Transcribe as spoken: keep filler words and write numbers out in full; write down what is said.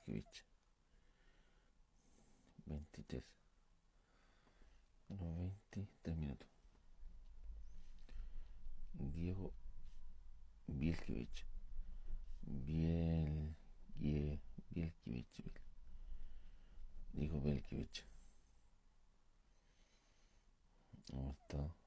Bielkiewicz. veintitrés. No, veintitrés minutos. Diego Bielkiewicz. Biel, Biel, Bielkiewicz. Diego Bielkiewicz. ¿Cómo está?